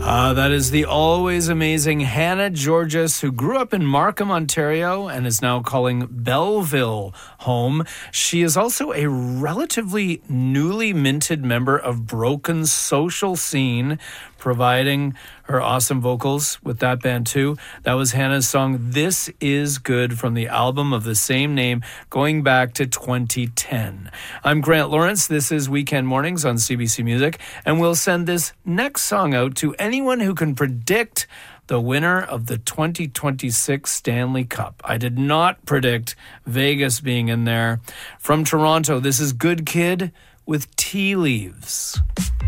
That is the always amazing Hannah Georges, who grew up in Markham, Ontario, and is now calling Belleville home. She is also a relatively newly minted member of Broken's social scene, providing her awesome vocals with that band too. That was Hannah's song, This Is Good, from the album of the same name, going back to 2010. I'm Grant Lawrence. This is Weekend Mornings on CBC Music, and we'll send this next song out to anyone who can predict the winner of the 2026 Stanley Cup. I did not predict Vegas being in there. From Toronto, this is Good Kid with Tea Leaves.